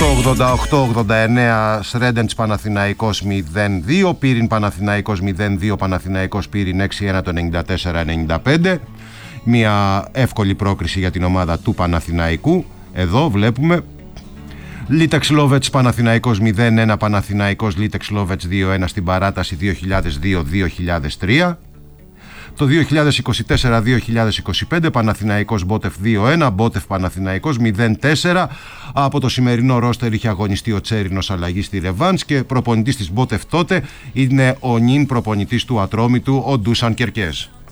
88-89 Σρέντεντς Παναθηναϊκός 0-2, Πύριν Παναθηναϊκός 0-2, Παναθηναϊκός Πύριν 6-1 το 94-95. Μια εύκολη πρόκριση για την ομάδα του Παναθηναϊκού. Εδώ βλέπουμε Λίτεξ Λόβετς Παναθηναϊκός 0-1, Παναθηναϊκός Λίτεξ Λόβετς 2-1 στην παράταση 2002-2003. Το 2024-2025 Παναθηναϊκός Μπότεφ 2-1, Μπότεφ Παναθηναϊκός 0-4. Από το σημερινό ρόστερ είχε αγωνιστεί ο Τσέρινος αλλαγή στη ρεβάνς και προπονητής της Μπότεφ τότε είναι ο νυν προπονητής του Ατρόμητου, ο Ντούσαν Κερκές.